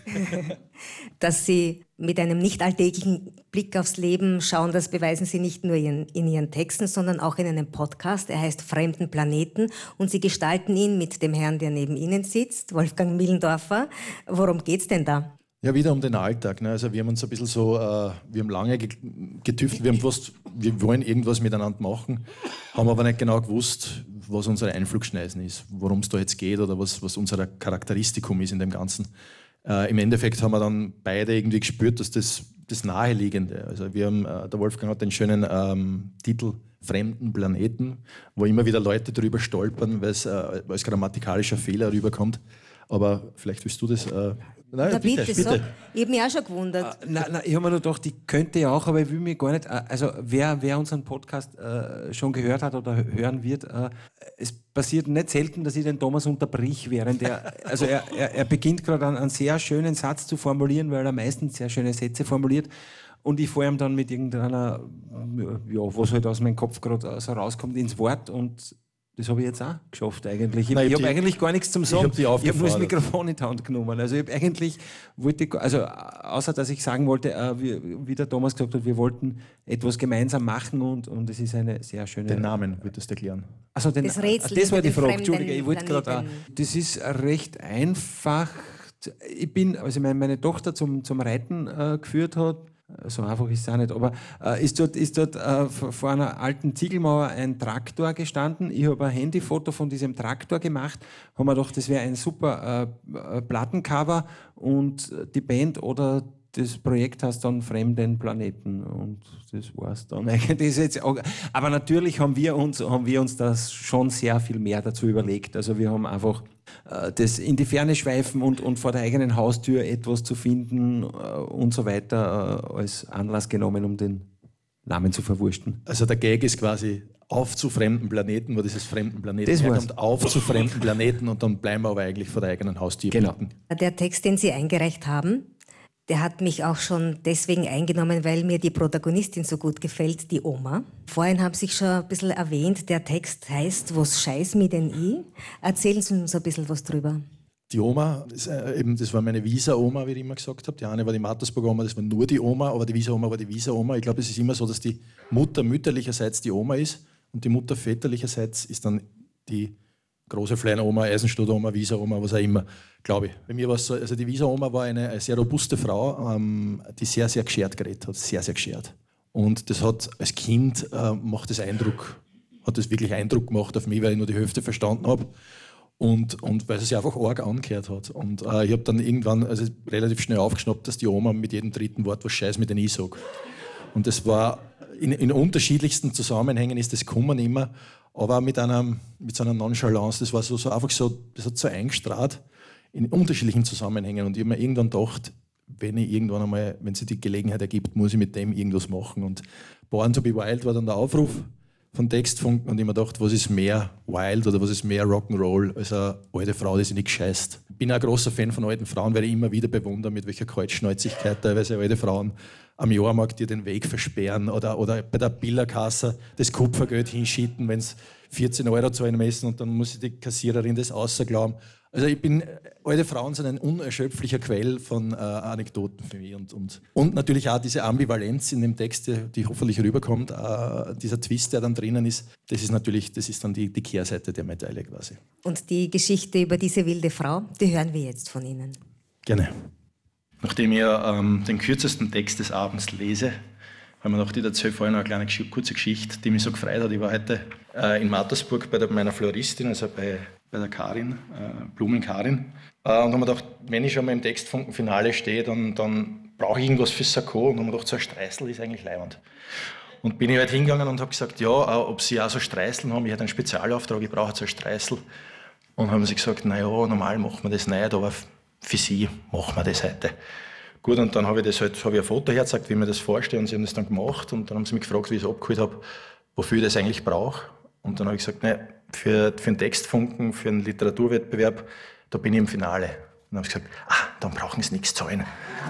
Dass Sie mit einem nicht alltäglichen Blick aufs Leben schauen, das beweisen Sie nicht nur in Ihren Texten, sondern auch in einem Podcast. Er heißt Fremden Planeten und Sie gestalten ihn mit dem Herrn, der neben Ihnen sitzt, Wolfgang Millendorfer. Worum geht's denn da? Ja, wieder um den Alltag. Ne? Also wir haben uns ein bisschen so, wir haben lange getüftelt, wir haben gewusst, wir wollen irgendwas miteinander machen, haben aber nicht genau gewusst, was unsere Einflugschneisen ist, worum es da jetzt geht oder was unser Charakteristikum ist in dem Ganzen. Im Endeffekt haben wir dann beide irgendwie gespürt, dass das Naheliegende, also wir haben, der Wolfgang hat den schönen Titel Fremden Planeten, wo immer wieder Leute drüber stolpern, weil es als grammatikalischer Fehler rüberkommt. Aber vielleicht willst du das... Nein, na bitte. So. Bitte. Ich habe mich auch schon gewundert. Nein, ich habe mir nur gedacht, die könnte ja auch, aber ich will mich gar nicht... Also wer unseren Podcast schon gehört hat oder hören wird, es passiert nicht selten, dass ich den Thomas unterbrich, während er beginnt gerade einen sehr schönen Satz zu formulieren, weil er meistens sehr schöne Sätze formuliert. Und ich fahre ihm dann mit irgendeiner, ja, was halt aus meinem Kopf gerade so rauskommt, ins Wort und... Das habe ich jetzt auch geschafft eigentlich. Ich habe eigentlich gar nichts zum Sagen. Ich habe nur das Mikrofon in die Hand genommen. Also ich habe eigentlich, außer dass ich sagen wollte, wie der Thomas gesagt hat, wir wollten etwas gemeinsam machen und es ist eine sehr schöne... Den Namen würdest du erklären. Also das Rätsel. Das war die Frage, Entschuldige, ich wollte gerade... Das ist recht einfach. Also meine Tochter zum Reiten geführt hat, so einfach ist es auch nicht, aber ist dort vor einer alten Ziegelmauer ein Traktor gestanden. Ich habe ein Handyfoto von diesem Traktor gemacht, haben wir gedacht, das wäre ein super Plattencover und die Band oder das Projekt heißt dann Fremden Planeten und das war's dann eigentlich. Aber natürlich haben wir uns das schon sehr viel mehr dazu überlegt. Also wir haben einfach das in die Ferne schweifen und vor der eigenen Haustür etwas zu finden und so weiter als Anlass genommen, um den Namen zu verwursten. Also der Gag ist quasi auf zu fremden Planeten, wo dieses fremden Planeten herkommt, auf zu fremden Planeten und dann bleiben wir aber eigentlich vor der eigenen Haustür. Genau. Der Text, den Sie eingereicht haben, der hat mich auch schon deswegen eingenommen, weil mir die Protagonistin so gut gefällt, die Oma. Vorhin haben Sie schon ein bisschen erwähnt, der Text heißt Was scheiß mi denn i? Erzählen Sie uns ein bisschen was drüber. Die Oma, das war meine Wieser-Oma, wie ich immer gesagt habe. Die eine war die Mattersburg-Oma, das war nur die Oma, aber die Wieser-Oma war die Wieser-Oma. Ich glaube, es ist immer so, dass die Mutter mütterlicherseits die Oma ist und die Mutter väterlicherseits ist dann die große Fleinoma, Eisenstadt-Oma, Wieser-Oma, was auch immer, glaube ich. Bei mir war es so, also die Wieser-Oma war eine sehr robuste Frau, die sehr, sehr geschert geredet hat, sehr, sehr geschert. Und das hat als Kind hat das wirklich Eindruck gemacht auf mich, weil ich nur die Hälfte verstanden habe und weil sie sich einfach arg angehört hat. Und ich habe dann irgendwann relativ schnell aufgeschnappt, dass die Oma mit jedem dritten Wort was Scheiß mit den I sagt. Und das war in unterschiedlichsten Zusammenhängen ist das gekommen immer, aber mit so einer Nonchalance, das war so einfach so, das hat so eingestrahlt in unterschiedlichen Zusammenhängen und ich habe mir irgendwann gedacht, wenn sich die Gelegenheit ergibt, muss ich mit dem irgendwas machen und Born to be Wild war dann der Aufruf von Textfunken und ich habe mir gedacht, was ist mehr Wild oder was ist mehr Rock'n'Roll als eine alte Frau, die sich nicht scheißt. Ich bin ein großer Fan von alten Frauen, weil ich immer wieder bewundere, mit welcher Kaltschnäuzigkeit teilweise alte Frauen am Jahrmarkt dir den Weg versperren oder bei der Billerkasse das Kupfergeld hinschieten, wenn es 14 € zahlen müssen und dann muss die Kassiererin das ausglauben. Also alte Frauen sind ein unerschöpflicher Quell von Anekdoten für mich und natürlich auch diese Ambivalenz in dem Text, die hoffentlich rüberkommt, dieser Twist, der dann drinnen ist, das ist dann die Kehrseite der Medaille quasi. Und die Geschichte über diese wilde Frau, die hören wir jetzt von Ihnen. Gerne. Nachdem ich den kürzesten Text des Abends lese, weil man dachte, ich erzähle vorhin noch eine kleine kurze Geschichte, die mich so gefreut hat. Ich war heute in Mattersburg bei meiner Floristin, also bei der Karin, Blumen-Karin. Und habe mir gedacht, wenn ich schon mal im Textfunken-Finale stehe, dann brauche ich irgendwas fürs Sakko. Und habe mir gedacht, so ein Streißel ist eigentlich leibend. Und bin ich halt hingegangen und habe gesagt, ja, ob sie auch so Streißeln haben. Ich hätte einen Spezialauftrag, ich brauche so ein Streißel. Und haben sie gesagt, naja, normal machen wir das nicht, aber für sie machen wir das heute. Gut, und dann habe ich ein Foto hergezeigt, wie ich mir das vorstelle, und sie haben das dann gemacht. Und dann haben sie mich gefragt, wie ich es abgeholt habe, wofür ich das eigentlich brauche. Und dann habe ich gesagt, nein, für einen Textfunken, für einen Literaturwettbewerb, da bin ich im Finale. Und dann habe ich gesagt, dann brauchen sie nichts zahlen.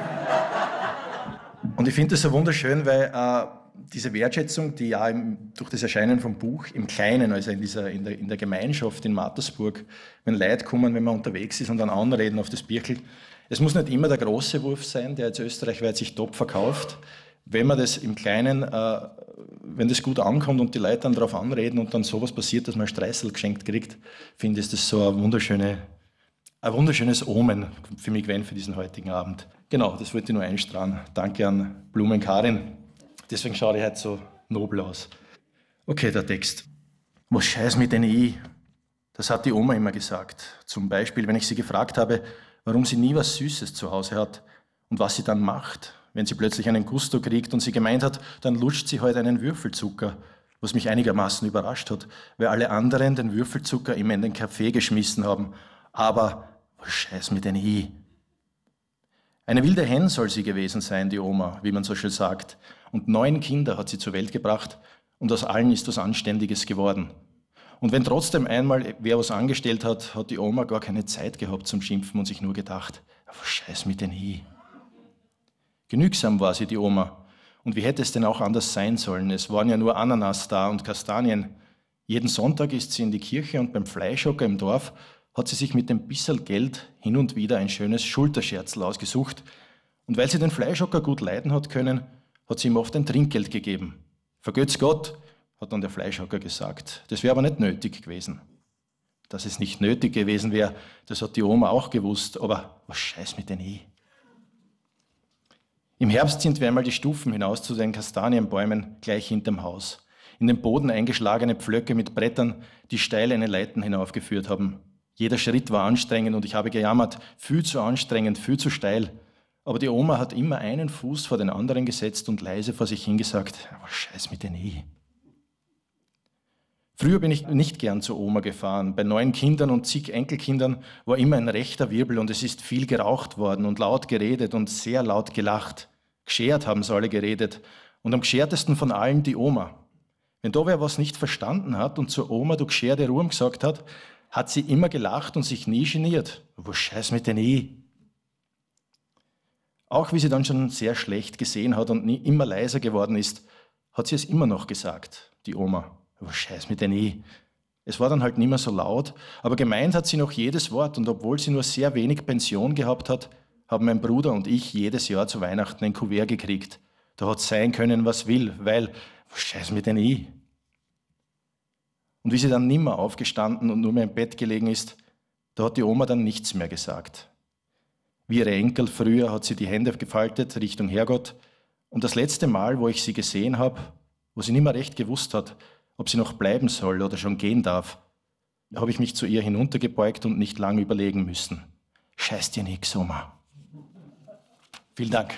Und ich finde das so wunderschön, weil diese Wertschätzung, die ja durch das Erscheinen vom Buch im Kleinen, also in der Gemeinschaft in Mattersburg, wenn Leute kommen, wenn man unterwegs ist und dann anreden auf das Birkel, Es muss nicht immer der große Wurf sein, der jetzt österreichweit sich top verkauft. Wenn man das im Kleinen, wenn das gut ankommt und die Leute dann darauf anreden und dann sowas passiert, dass man ein Streißel geschenkt kriegt, finde ich, ist das so ein wunderschönes Omen für mich gewesen für diesen heutigen Abend. Genau, das wollte ich nur einstrahlen. Danke an Blumen Karin. Deswegen schaue ich heute so nobel aus. Okay, der Text. Was scheiß mit denn ich? Das hat die Oma immer gesagt. Zum Beispiel, wenn ich sie gefragt habe, warum sie nie was Süßes zu Hause hat und was sie dann macht, wenn sie plötzlich einen Gusto kriegt und sie gemeint hat, dann lutscht sie heute einen Würfelzucker, was mich einigermaßen überrascht hat, weil alle anderen den Würfelzucker immer in den Kaffee geschmissen haben. Aber was scheiß mit denn ich? Eine wilde Hen soll sie gewesen sein, die Oma, wie man so schön sagt. Und 9 Kinder hat sie zur Welt gebracht und aus allen ist was Anständiges geworden. Und wenn trotzdem einmal wer was angestellt hat, hat die Oma gar keine Zeit gehabt zum Schimpfen und sich nur gedacht, was scheiß mit denn ich? Genügsam war sie, die Oma. Und wie hätte es denn auch anders sein sollen? Es waren ja nur Ananas da und Kastanien. Jeden Sonntag ist sie in die Kirche und beim Fleischhocker im Dorf hat sie sich mit dem Bisserl Geld hin und wieder ein schönes Schulterscherzl ausgesucht. Und weil sie den Fleischhocker gut leiden hat können, hat sie ihm oft ein Trinkgeld gegeben. Vergötz Gott, hat dann der Fleischhocker gesagt. Das wäre aber nicht nötig gewesen. Dass es nicht nötig gewesen wäre, das hat die Oma auch gewusst. Aber was scheiß mit denn ich? Im Herbst sind wir einmal die Stufen hinaus zu den Kastanienbäumen gleich hinterm Haus. In den Boden eingeschlagene Pflöcke mit Brettern, die steil eine Leiten hinaufgeführt haben. Jeder Schritt war anstrengend und ich habe gejammert, viel zu anstrengend, viel zu steil. Aber die Oma hat immer einen Fuß vor den anderen gesetzt und leise vor sich hingesagt, was scheiß mit denn ich? Früher bin ich nicht gern zur Oma gefahren. Bei 9 Kindern und zig Enkelkindern war immer ein rechter Wirbel und es ist viel geraucht worden und laut geredet und sehr laut gelacht. Geschert haben sie alle geredet und am geschertesten von allen die Oma. Wenn da wer was nicht verstanden hat und zur Oma du gescherte Ruhm gesagt hat, hat sie immer gelacht und sich nie geniert. Was scheiß mit denn ich? Auch wie sie dann schon sehr schlecht gesehen hat und immer leiser geworden ist, hat sie es immer noch gesagt, die Oma. Was scheiß mit denn ich? Es war dann halt nicht mehr so laut, aber gemeint hat sie noch jedes Wort und obwohl sie nur sehr wenig Pension gehabt hat, haben mein Bruder und ich jedes Jahr zu Weihnachten ein Kuvert gekriegt. Da hat sein können, was will, weil, was scheiß mit denn ich? Und wie sie dann nimmer aufgestanden und nur mehr im Bett gelegen ist, da hat die Oma dann nichts mehr gesagt. Wie ihre Enkel früher hat sie die Hände gefaltet Richtung Herrgott und das letzte Mal, wo ich sie gesehen habe, wo sie nicht mehr recht gewusst hat, ob sie noch bleiben soll oder schon gehen darf, habe ich mich zu ihr hinuntergebeugt und nicht lange überlegen müssen. Scheiß dir nix, Oma. Vielen Dank.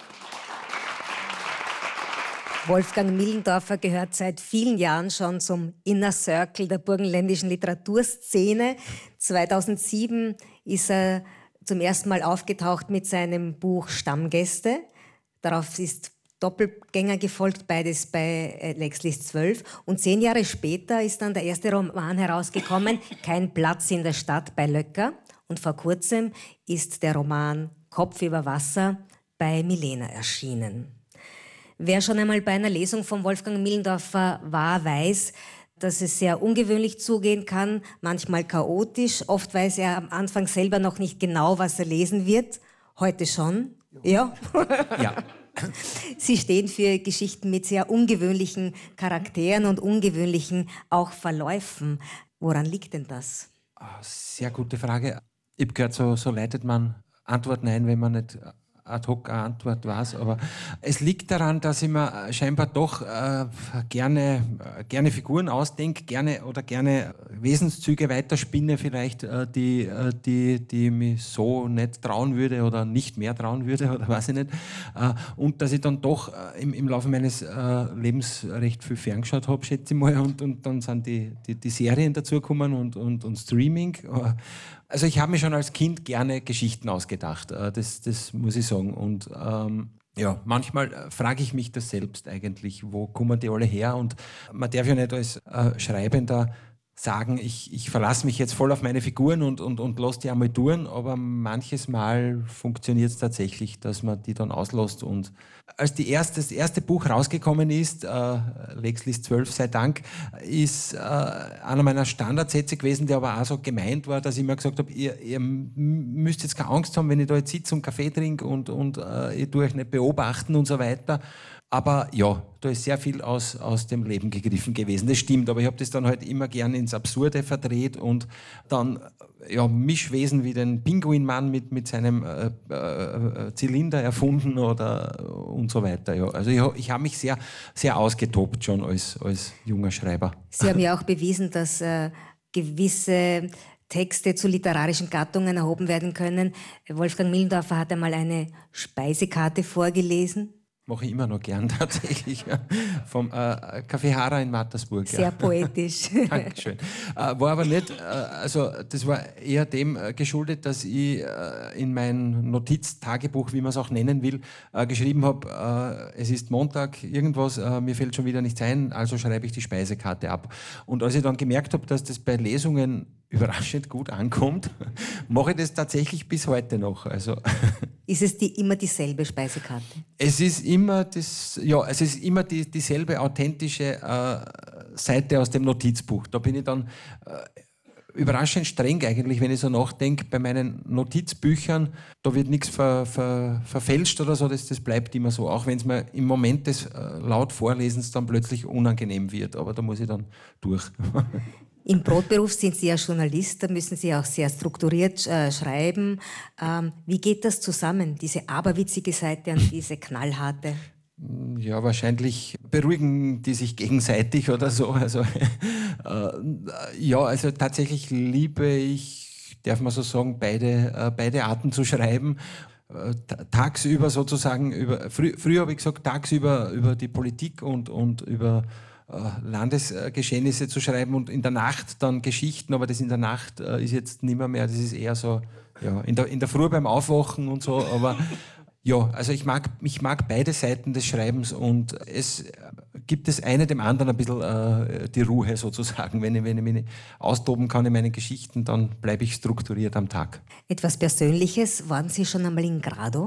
Wolfgang Millendorfer gehört seit vielen Jahren schon zum Inner Circle der burgenländischen Literaturszene. 2007 ist er zum ersten Mal aufgetaucht mit seinem Buch Stammgäste. Darauf ist Doppelgänger gefolgt, beides bei Lexlis 12. Und 10 Jahre später ist dann der erste Roman herausgekommen, Kein Platz in der Stadt bei Löcker. Und vor kurzem ist der Roman Kopf über Wasser bei Milena erschienen. Wer schon einmal bei einer Lesung von Wolfgang Millendorfer war, weiß, dass es sehr ungewöhnlich zugehen kann, manchmal chaotisch. Oft weiß er am Anfang selber noch nicht genau, was er lesen wird. Heute schon. Ja. Ja. Sie stehen für Geschichten mit sehr ungewöhnlichen Charakteren und ungewöhnlichen auch Verläufen. Woran liegt denn das? Sehr gute Frage. Ich habe gehört, so leitet man Antworten ein, wenn man nicht ad hoc eine Antwort weiß. Aber es liegt daran, dass ich mir scheinbar doch gerne Figuren ausdenke, gerne Wesenszüge weiterspinne vielleicht, die mich so nicht trauen würde oder nicht mehr trauen würde oder weiß ich nicht. Und dass ich dann doch im Laufe meines Lebens recht viel ferngeschaut habe, schätze ich mal. Und dann sind die Serien dazugekommen und Streaming. Also ich habe mir schon als Kind gerne Geschichten ausgedacht, das muss ich sagen. Und ja, manchmal frage ich mich das selbst eigentlich, wo kommen die alle her? Und man darf ja nicht als Schreibender sagen, ich verlasse mich jetzt voll auf meine Figuren und lasse die einmal touren, aber manches Mal funktioniert es tatsächlich, dass man die dann auslässt. Und als das erste Buch rausgekommen ist, Lexlis 12 sei Dank, ist einer meiner Standardsätze gewesen, der aber auch so gemeint war, dass ich mir gesagt habe, ihr müsst jetzt keine Angst haben, wenn ich da jetzt sitze und Kaffee trinke und ich tue euch nicht beobachten und so weiter. Aber ja, da ist sehr viel aus dem Leben gegriffen gewesen. Das stimmt, aber ich habe das dann halt immer gern ins Absurde verdreht und dann Mischwesen wie den Pinguinmann mit seinem Zylinder erfunden und so weiter. Ja. Also ich habe mich sehr, sehr ausgetobt schon als junger Schreiber. Sie haben ja auch bewiesen, dass gewisse Texte zu literarischen Gattungen erhoben werden können. Wolfgang Millendorfer hat einmal eine Speisekarte vorgelesen. Mache ich immer noch gern tatsächlich. Ja. Vom Café Hara in Mattersburg. Sehr poetisch. Dankeschön. War aber nicht, also das war eher dem geschuldet, dass ich in mein Notiztagebuch, wie man es auch nennen will, geschrieben habe, es ist Montag, irgendwas, mir fällt schon wieder nichts ein, also schreibe ich die Speisekarte ab. Und als ich dann gemerkt habe, dass das bei Lesungen überraschend gut ankommt, mache ich das tatsächlich bis heute noch. Also ist es immer dieselbe Speisekarte? Es ist immer dieselbe authentische Seite aus dem Notizbuch. Da bin ich dann überraschend streng eigentlich, wenn ich so nachdenke. Bei meinen Notizbüchern, da wird nichts verfälscht oder so, das bleibt immer so. Auch wenn es mir im Moment des laut Vorlesens dann plötzlich unangenehm wird. Aber da muss ich dann durch. Im Brotberuf sind Sie ja Journalist, da müssen Sie auch sehr strukturiert schreiben. Wie geht das zusammen, diese aberwitzige Seite und diese knallharte? Ja, wahrscheinlich beruhigen die sich gegenseitig oder so. Also, also tatsächlich liebe ich, darf man so sagen, beide Arten zu schreiben. Tagsüber sozusagen, früher habe ich gesagt, tagsüber über die Politik und über Landesgeschehnisse zu schreiben und in der Nacht dann Geschichten, aber das in der Nacht ist jetzt nicht mehr, das ist eher so in der Früh beim Aufwachen und so, aber ja, also ich mag beide Seiten des Schreibens und es gibt das eine dem anderen ein bisschen die Ruhe sozusagen. Wenn ich mich austoben kann in meinen Geschichten, dann bleibe ich strukturiert am Tag. Etwas Persönliches, waren Sie schon einmal in Grado?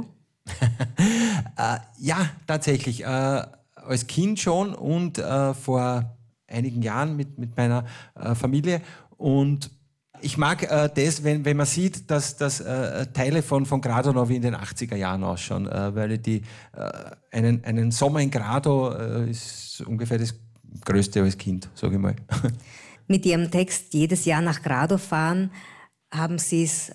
Ja, tatsächlich. Als Kind schon und vor einigen Jahren mit meiner Familie. Und ich mag das, wenn man sieht, dass Teile von Grado noch wie in den 80er Jahren ausschauen, weil einen Sommer in Grado ist ungefähr das Größte als Kind, sage ich mal. Mit Ihrem Text "Jedes Jahr nach Grado fahren" haben Sie es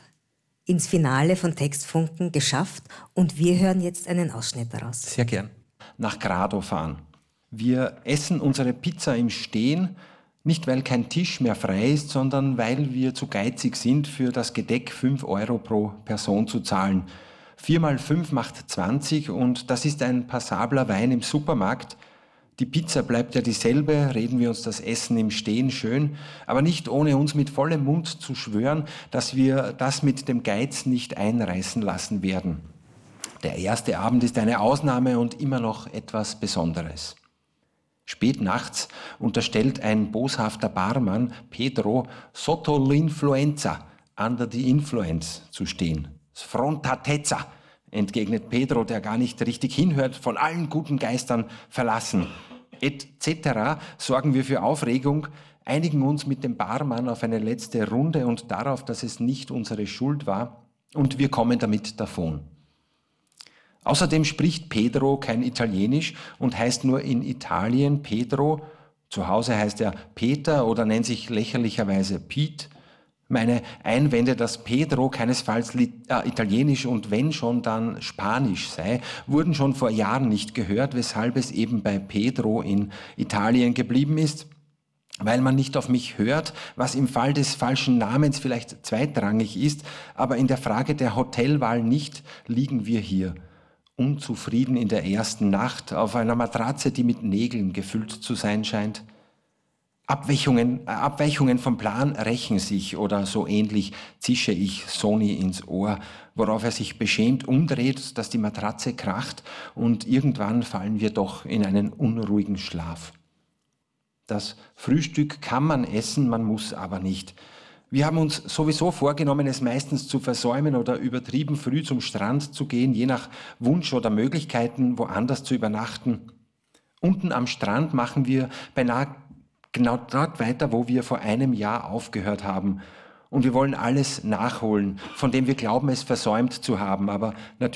ins Finale von Textfunken geschafft und wir hören jetzt einen Ausschnitt daraus. Sehr gern. Nach Grado fahren. Wir essen unsere Pizza im Stehen, nicht weil kein Tisch mehr frei ist, sondern weil wir zu geizig sind, für das Gedeck 5 € pro Person zu zahlen. 4 mal 5 macht 20 und das ist ein passabler Wein im Supermarkt. Die Pizza bleibt ja dieselbe, reden wir uns das Essen im Stehen schön, aber nicht ohne uns mit vollem Mund zu schwören, dass wir das mit dem Geiz nicht einreißen lassen werden. Der erste Abend ist eine Ausnahme und immer noch etwas Besonderes. Spät nachts unterstellt ein boshafter Barmann Pedro sotto l'influenza, under the influence zu stehen. Sfrontatezza, entgegnet Pedro, der gar nicht richtig hinhört, von allen guten Geistern verlassen. Etc. sorgen wir für Aufregung, einigen uns mit dem Barmann auf eine letzte Runde und darauf, dass es nicht unsere Schuld war und wir kommen damit davon. Außerdem spricht Pedro kein Italienisch und heißt nur in Italien Pedro. Zu Hause heißt er Peter oder nennt sich lächerlicherweise Pete. Meine Einwände, dass Pedro keinesfalls Italienisch und wenn schon dann Spanisch sei, wurden schon vor Jahren nicht gehört, weshalb es eben bei Pedro in Italien geblieben ist. Weil man nicht auf mich hört, was im Fall des falschen Namens vielleicht zweitrangig ist, aber in der Frage der Hotelwahl nicht, liegen wir hier. Unzufrieden in der ersten Nacht auf einer Matratze, die mit Nägeln gefüllt zu sein scheint. Abweichungen vom Plan rächen sich oder so ähnlich zische ich Sony ins Ohr, worauf er sich beschämt umdreht, dass die Matratze kracht und irgendwann fallen wir doch in einen unruhigen Schlaf. Das Frühstück kann man essen, man muss aber nicht. Wir haben uns sowieso vorgenommen, es meistens zu versäumen oder übertrieben früh zum Strand zu gehen, je nach Wunsch oder Möglichkeiten woanders zu übernachten. Unten am Strand machen wir beinahe genau dort weiter, wo wir vor einem Jahr aufgehört haben. Und wir wollen alles nachholen, von dem wir glauben, es versäumt zu haben. Aber natürlich